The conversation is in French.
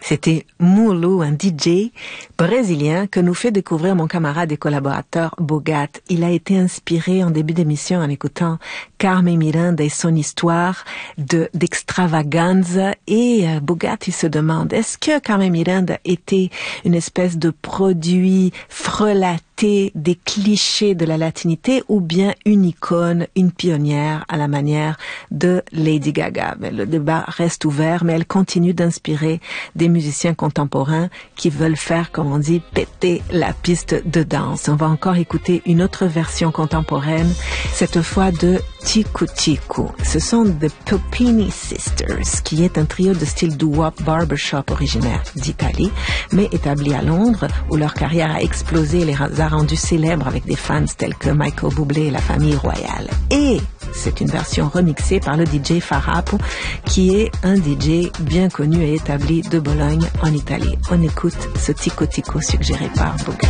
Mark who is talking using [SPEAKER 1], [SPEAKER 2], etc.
[SPEAKER 1] C'était Mulu, un DJ brésilien que nous fait découvrir mon camarade et collaborateur Bogat. Il a été inspiré en début d'émission en écoutant Carmen Miranda et son histoire d'extravaganza. Et Bogat, il se demande, est-ce que Carmen Miranda était une espèce de produit frelaté des clichés de la latinité ou bien une icône, une pionnière à la manière de Lady Gaga? Mais le débat reste ouvert, mais elle continue d'inspirer des musiciens contemporains qui veulent faire, comme on dit, péter la piste de danse. On va encore écouter une autre version contemporaine, cette fois de Tico Tico. Ce sont The Pupini Sisters, qui est un trio de style doo-wop barbershop originaire d'Italie, mais établi à Londres, où leur carrière a explosé et les a rendus célèbres avec des fans tels que Michael Bublé et la famille royale. Et c'est une version remixée par le DJ Farapo, qui est un DJ bien connu et établi de Bologne en Italie. On écoute ce Tico Tico suggéré par Bogat.